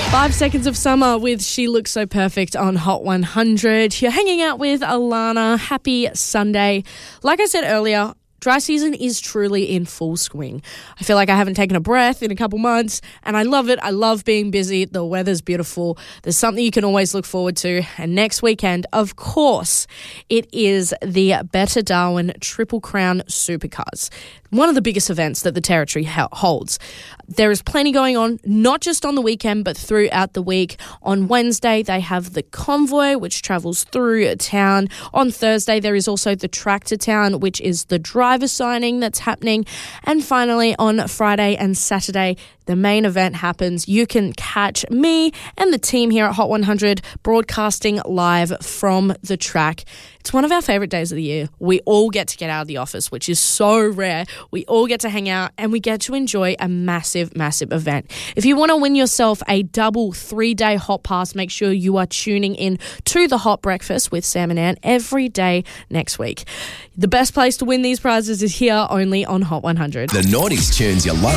5 Seconds of Summer with She Looks So Perfect on Hot 100. You're hanging out with Alana. Happy Sunday. Like I said earlier, dry season is truly in full swing. I feel like I haven't taken a breath in a couple months, and I love it. I love being busy. The weather's beautiful. There's something you can always look forward to. And next weekend, of course, it is the Better Darwin Triple Crown Supercars, one of the biggest events that the Territory holds. There is plenty going on, not just on the weekend, but throughout the week. On Wednesday, they have the convoy, which travels through town. On Thursday, there is also the Tractor Town, which is the driver signing that's happening. And finally, on Friday and Saturday, the main event happens. You can catch me and the team here at Hot 100 broadcasting live from the track. It's one of our favourite days of the year. We all get to get out of the office, which is so rare. We all get to hang out and we get to enjoy a massive, massive event. If you want to win yourself a double 3-day hot pass, make sure you are tuning in to the Hot Breakfast with Sam and Ann every day next week. The best place to win these prizes is here only on Hot 100. The 90s tunes you love.